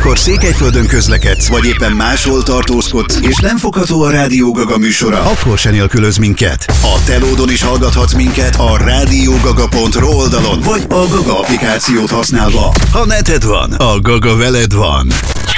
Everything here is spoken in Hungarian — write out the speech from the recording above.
Amikor Székelyföldön közlekedsz, vagy éppen máshol tartózkodsz, és nem fogható a Rádió Gaga műsora, akkor se nélkülöz minket. A Telódon is hallgathatsz minket a radiogaga.ro oldalon, vagy a Gaga applikációt használva. Ha neted van, a Gaga veled van.